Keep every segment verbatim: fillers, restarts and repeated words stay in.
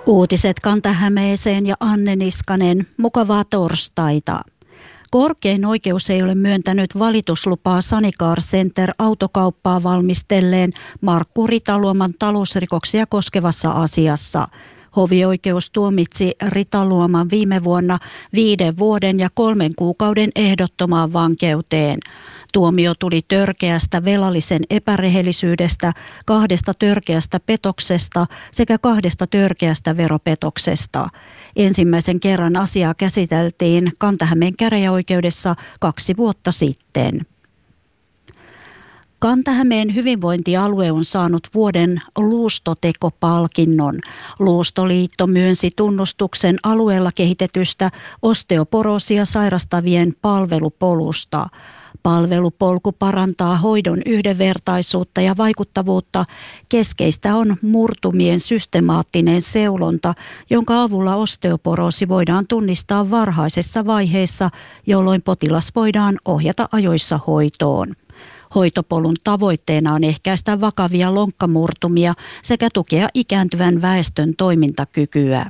Uutiset Kanta-Hämeeseen ja Anne Niskanen. Mukavaa torstaita. Korkein oikeus ei ole myöntänyt valituslupaa Sanicar Center autokauppaa valmistelleen Markku Ritaluoman talousrikoksia koskevassa asiassa. Hovioikeus tuomitsi Ritaluoman viime vuonna viiden vuoden ja kolmen kuukauden ehdottomaan vankeuteen. Tuomio tuli törkeästä velallisen epärehellisyydestä, kahdesta törkeästä petoksesta sekä kahdesta törkeästä veropetoksesta. Ensimmäisen kerran asiaa käsiteltiin Kanta-Hämeen käräjäoikeudessa kaksi vuotta sitten. Kanta-Hämeen hyvinvointialue on saanut vuoden luustotekopalkinnon. Luustoliitto myönsi tunnustuksen alueella kehitetystä osteoporoosia sairastavien palvelupolusta. Palvelupolku parantaa hoidon yhdenvertaisuutta ja vaikuttavuutta. Keskeistä on murtumien systemaattinen seulonta, jonka avulla osteoporoosi voidaan tunnistaa varhaisessa vaiheessa, jolloin potilas voidaan ohjata ajoissa hoitoon. Hoitopolun tavoitteena on ehkäistä vakavia lonkkamurtumia sekä tukea ikääntyvän väestön toimintakykyä.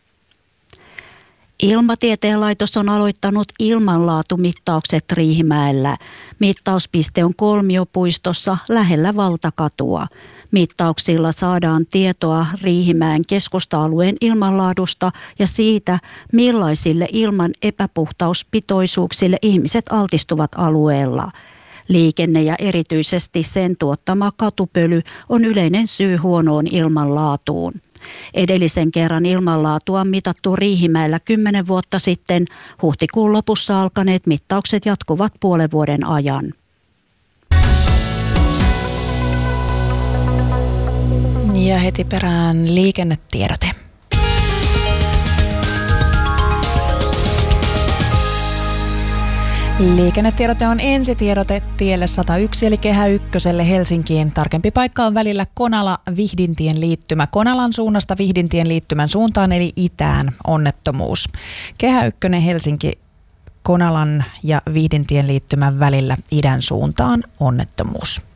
Ilmatieteen laitos on aloittanut ilmanlaatumittaukset Riihimäellä. Mittauspiste on Kolmiopuistossa lähellä Valtakatua. Mittauksilla saadaan tietoa Riihimäen keskusta-alueen ilmanlaadusta ja siitä, millaisille ilman epäpuhtauspitoisuuksille ihmiset altistuvat alueella. Liikenne ja erityisesti sen tuottama katupöly on yleinen syy huonoon ilmanlaatuun. Edellisen kerran ilmanlaatua on mitattu Riihimäellä kymmenen vuotta sitten. Huhtikuun lopussa alkaneet mittaukset jatkuvat puolen vuoden ajan. Ja heti perään liikennetiedote. Liikennetiedote on ensitiedote tielle sata yksi eli Kehä ykköselle Helsinkiin. Tarkempi paikka on välillä Konala-Vihdintien liittymä. Konalan suunnasta Vihdintien liittymän suuntaan eli itään onnettomuus. Kehä ykkönen Helsinki Konalan ja Vihdintien liittymän välillä idän suuntaan onnettomuus.